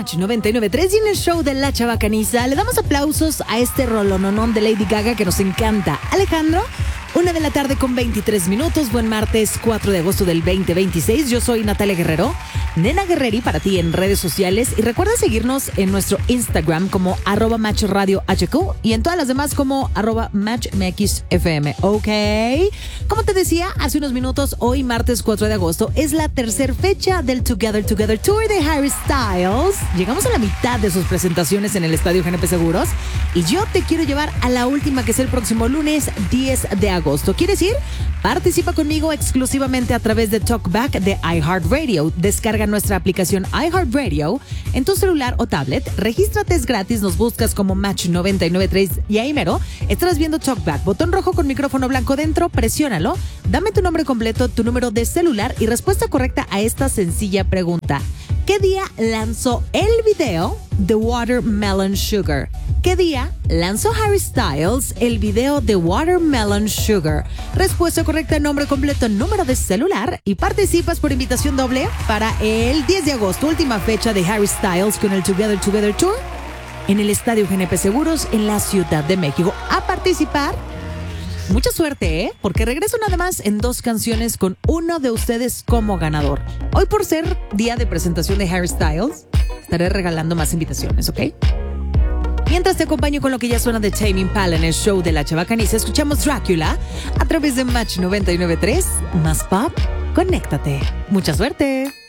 Match 99.3 y en el show de La Chabacaniza le damos aplausos a este rolononón de Lady Gaga que nos encanta. Alejandro, 1:23 p.m. Buen martes 4 de agosto del 2026. Yo soy Natalia Guerrero, Nena Guerreri para ti en redes sociales. Y recuerda seguirnos en nuestro Instagram como @MatchRadioHQ y en todas las demás como @MatchMXFM. Ok. Como te decía hace unos minutos, hoy martes 4 de agosto es la tercera fecha del Together Together Tour de Harry Styles. Llegamos a la mitad de sus presentaciones en el Estadio GNP Seguros y yo te quiero llevar a la última, que es el próximo lunes 10 de agosto. ¿Quieres ir? Participa conmigo exclusivamente a través de TalkBack de iHeartRadio. Descarga nuestra aplicación iHeartRadio en tu celular o tablet. Regístrate, es gratis. Nos buscas como Match 99.3 y ahí mero estarás viendo TalkBack. Botón rojo con micrófono blanco dentro. Presiónalo. Dame tu nombre completo, tu número de celular y respuesta correcta a esta sencilla pregunta. ¿Qué día lanzó el video The Watermelon Sugar? ¿Qué día lanzó Harry Styles el video The Watermelon Sugar? Respuesta correcta, nombre completo, número de celular y participas por invitación doble para el 10 de agosto, última fecha de Harry Styles con el Together Together Tour en el Estadio GNP Seguros en la Ciudad de México. A participar. Mucha suerte, ¿eh? Porque regreso nada más en 2 canciones con uno de ustedes como ganador. Hoy, por ser día de presentación de Harry Styles, estaré regalando más invitaciones, ¿ok? Mientras te acompaño con lo que ya suena de Tame Impala en el show de La Chabacaniza, escuchamos Drácula a través de Match 99.3. Más pop, conéctate. Mucha suerte.